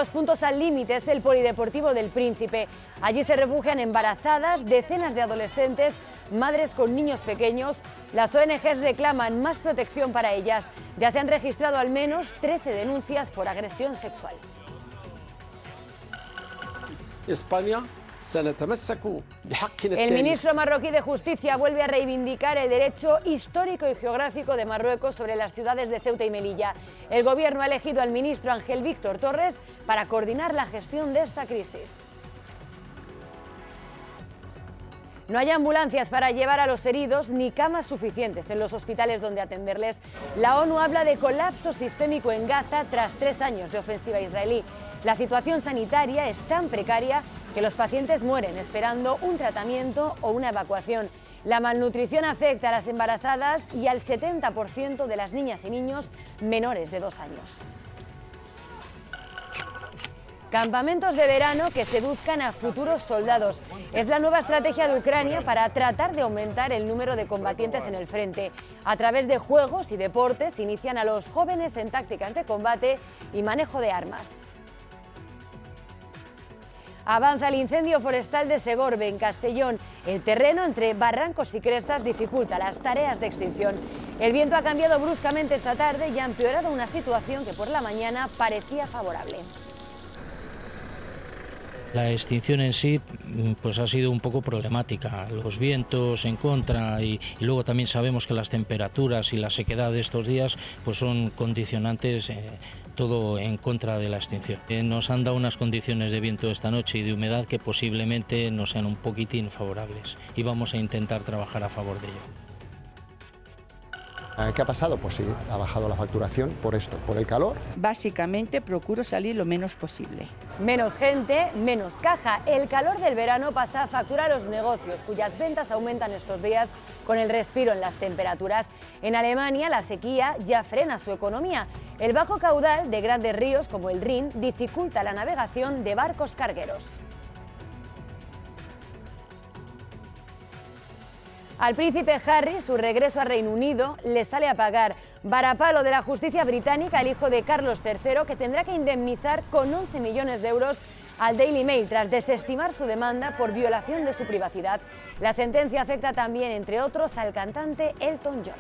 los puntos al límite es el Polideportivo del Príncipe. Allí se refugian embarazadas, decenas de adolescentes, madres con niños pequeños. Las ONGs reclaman más protección para ellas. Ya se han registrado al menos 13 denuncias por agresión sexual. España. El ministro marroquí de Justicia vuelve a reivindicar el derecho histórico y geográfico de Marruecos sobre las ciudades de Ceuta y Melilla. El gobierno ha elegido al ministro Ángel Víctor Torres para coordinar la gestión de esta crisis. No hay ambulancias para llevar a los heridos ni camas suficientes en los hospitales donde atenderles. La ONU habla de colapso sistémico en Gaza tras 3 años de ofensiva israelí. La situación sanitaria es tan precaria que los pacientes mueren esperando un tratamiento o una evacuación. La malnutrición afecta a las embarazadas y al 70% de las niñas y niños menores de 2 años. Campamentos de verano que seduzcan a futuros soldados. Es la nueva estrategia de Ucrania para tratar de aumentar el número de combatientes en el frente. A través de juegos y deportes inician a los jóvenes en tácticas de combate y manejo de armas. Avanza el incendio forestal de Segorbe, en Castellón. El terreno entre barrancos y crestas dificulta las tareas de extinción. El viento ha cambiado bruscamente esta tarde y ha empeorado una situación que por la mañana parecía favorable. La extinción en sí pues ha sido un poco problemática, los vientos en contra y luego también sabemos que las temperaturas y la sequedad de estos días pues son condicionantes, todo en contra de la extinción. Nos han dado unas condiciones de viento esta noche y de humedad que posiblemente nos sean un poquitín favorables y vamos a intentar trabajar a favor de ello. ¿Qué ha pasado? Pues sí, ha bajado la facturación por esto, por el calor. Básicamente procuro salir lo menos posible. Menos gente, menos caja. El calor del verano pasa a facturar a los negocios, cuyas ventas aumentan estos días con el respiro en las temperaturas. En Alemania, la sequía ya frena su economía. El bajo caudal de grandes ríos como el Rin dificulta la navegación de barcos cargueros. Al príncipe Harry, su regreso a Reino Unido le sale a pagar. Varapalo de la justicia británica al hijo de Carlos III, que tendrá que indemnizar con 11 millones de euros al Daily Mail tras desestimar su demanda por violación de su privacidad. La sentencia afecta también, entre otros, al cantante Elton John.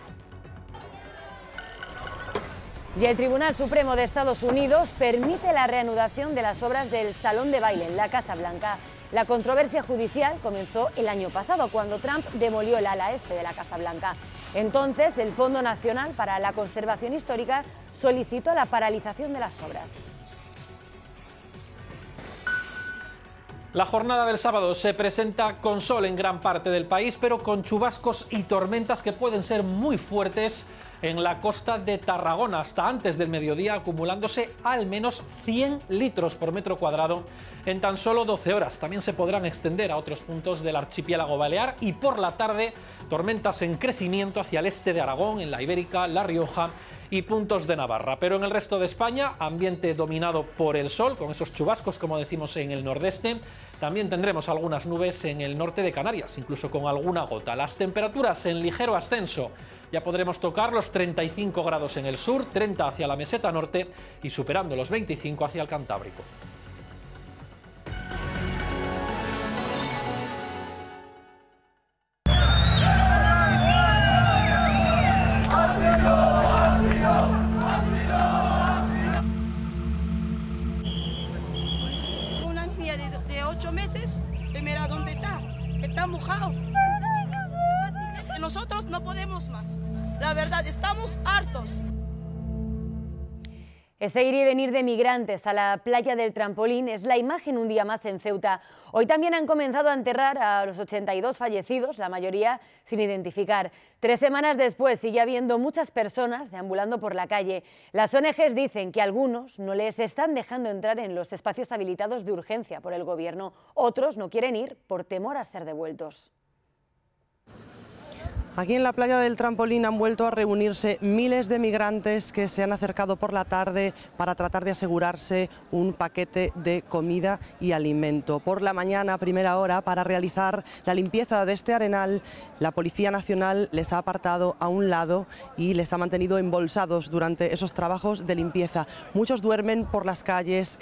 Y el Tribunal Supremo de Estados Unidos permite la reanudación de las obras del Salón de Baile en la Casa Blanca. La controversia judicial comenzó el año pasado, cuando Trump demolió el ala este de la Casa Blanca. Entonces, el Fondo Nacional para la Conservación Histórica solicitó la paralización de las obras. La jornada del sábado se presenta con sol en gran parte del país, pero con chubascos y tormentas que pueden ser muy fuertes en la costa de Tarragona, hasta antes del mediodía, acumulándose al menos 100 litros por metro cuadrado en tan solo 12 horas. También se podrán extender a otros puntos del archipiélago balear y por la tarde tormentas en crecimiento hacia el este de Aragón, en la Ibérica, La Rioja y puntos de Navarra. Pero en el resto de España, ambiente dominado por el sol, con esos chubascos, como decimos, en el nordeste. También tendremos algunas nubes en el norte de Canarias, incluso con alguna gota. Las temperaturas en ligero ascenso. Ya podremos tocar los 35 grados en el sur, 30 hacia la meseta norte y superando los 25 hacia el Cantábrico. Una niña de 8 meses, mira dónde está, que está mojado. Nosotros no podemos más. La verdad, estamos hartos. Ese ir y venir de migrantes a la playa del Trampolín es la imagen un día más en Ceuta. Hoy también han comenzado a enterrar a los 82 fallecidos, la mayoría sin identificar. 3 semanas después sigue habiendo muchas personas deambulando por la calle. Las ONGs dicen que algunos no les están dejando entrar en los espacios habilitados de urgencia por el gobierno. Otros no quieren ir por temor a ser devueltos. Aquí en la playa del Trampolín han vuelto a reunirse miles de migrantes que se han acercado por la tarde para tratar de asegurarse un paquete de comida y alimento. Por la mañana, a primera hora, para realizar la limpieza de este arenal, la Policía Nacional les ha apartado a un lado y les ha mantenido embolsados durante esos trabajos de limpieza. Muchos duermen por las calles